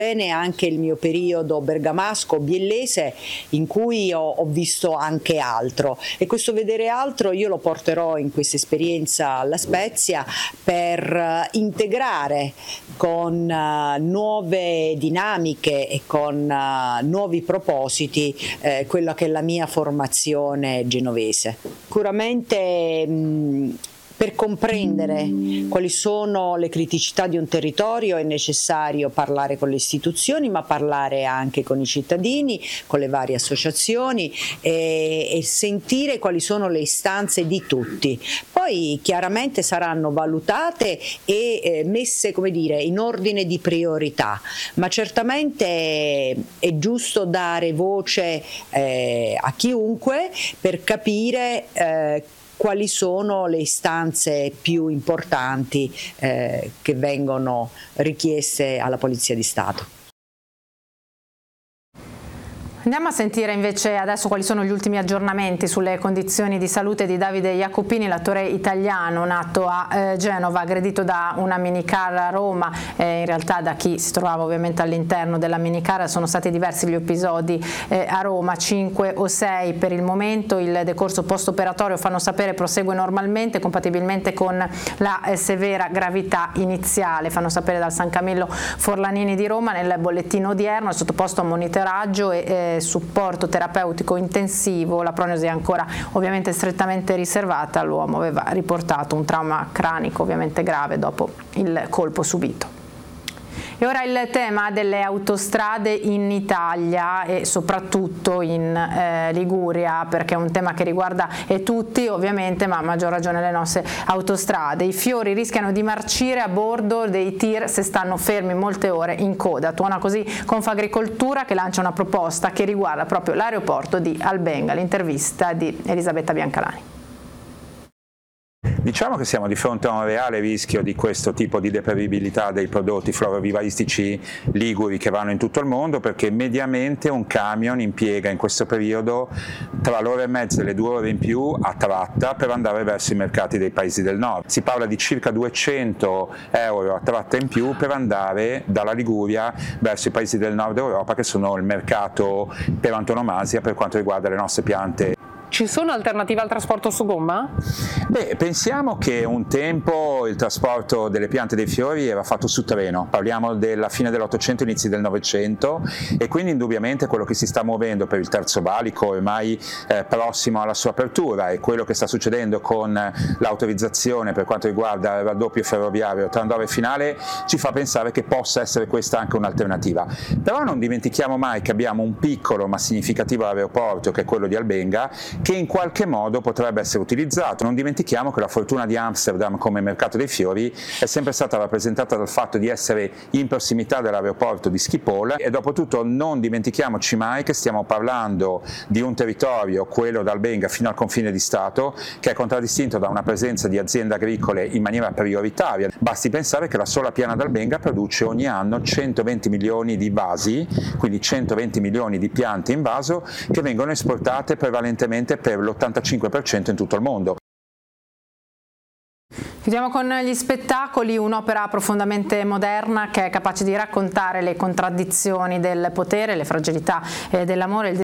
bene anche il mio periodo bergamasco, biellese, in cui ho visto anche altro, e questo vedere altro io lo porterò in questa esperienza alla Spezia per integrare con nuove dinamiche e con nuovi propositi quella che è la mia formazione genovese. Sicuramente per comprendere quali sono le criticità di un territorio è necessario parlare con le istituzioni, ma parlare anche con i cittadini, con le varie associazioni e sentire quali sono le istanze di tutti. Poi chiaramente saranno valutate e messe, come dire, in ordine di priorità, ma certamente è giusto dare voce a chiunque per capire quali sono le istanze più importanti che vengono richieste alla Polizia di Stato. Andiamo a sentire invece adesso quali sono gli ultimi aggiornamenti sulle condizioni di salute di Davide Jacopini, l'attore italiano nato a Genova, aggredito da una minicar a Roma, in realtà da chi si trovava ovviamente all'interno della minicar. Sono stati diversi gli episodi a Roma, 5 o 6 per il momento. Il decorso post-operatorio, fanno sapere, prosegue normalmente, compatibilmente con la severa gravità iniziale. Fanno sapere dal San Camillo Forlanini di Roma. Nel bollettino odierno è sottoposto a monitoraggio e supporto terapeutico intensivo. La prognosi è ancora ovviamente strettamente riservata. L'uomo aveva riportato un trauma cranico ovviamente grave dopo il colpo subito. E ora il tema delle autostrade in Italia e soprattutto in Liguria, perché è un tema che riguarda tutti ovviamente, ma a maggior ragione le nostre autostrade. I fiori rischiano di marcire a bordo dei tir se stanno fermi molte ore in coda. Tuona così Confagricoltura, che lancia una proposta che riguarda proprio l'aeroporto di Albenga. L'intervista di Elisabetta Biancalani. Diciamo che siamo di fronte a un reale rischio di questo tipo di deperibilità dei prodotti florovivaistici liguri che vanno in tutto il mondo, perché mediamente un camion impiega in questo periodo tra l'ora e mezza e le 2 ore in più a tratta per andare verso i mercati dei paesi del nord. Si parla di circa 200 euro a tratta in più per andare dalla Liguria verso i paesi del nord Europa, che sono il mercato per antonomasia per quanto riguarda le nostre piante. Ci sono alternative al trasporto su gomma? Beh, pensiamo che un tempo il trasporto delle piante dei fiori era fatto su treno, parliamo della fine dell'Ottocento, inizi del Novecento, e quindi indubbiamente quello che si sta muovendo per il terzo valico ormai prossimo alla sua apertura, e quello che sta succedendo con l'autorizzazione per quanto riguarda il raddoppio ferroviario tra Andorra e Finale ci fa pensare che possa essere questa anche un'alternativa. Però non dimentichiamo mai che abbiamo un piccolo ma significativo aeroporto, che è quello di Albenga, che in qualche modo potrebbe essere utilizzato. Non dimentichiamo che la fortuna di Amsterdam come mercato dei fiori è sempre stata rappresentata dal fatto di essere in prossimità dell'aeroporto di Schiphol, e dopo tutto non dimentichiamoci mai che stiamo parlando di un territorio, quello da Albenga fino al confine di Stato, che è contraddistinto da una presenza di aziende agricole in maniera prioritaria. Basti pensare che la sola piana d'Albenga produce ogni anno 120 milioni di vasi, quindi 120 milioni di piante in vaso che vengono esportate prevalentemente per l'85% in tutto il mondo. Chiudiamo con gli spettacoli, un'opera profondamente moderna che è capace di raccontare le contraddizioni del potere, le fragilità dell'amore.